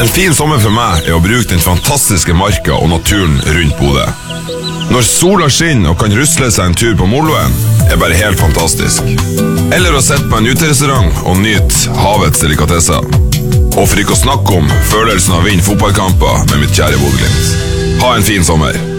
En fin sommer for meg å bruke den fantastiske marka og naturen rundt Bodø. Når sola skinner og kan rusle seg en tur på Moloen, bare helt fantastisk. Eller å sette på en uterestaurant og nyte havets delikatesser. Og for ikke å snakke om følelsen av å vinne fotballkamper med mitt kjære Bodø-Glimt. Ha en fin sommer.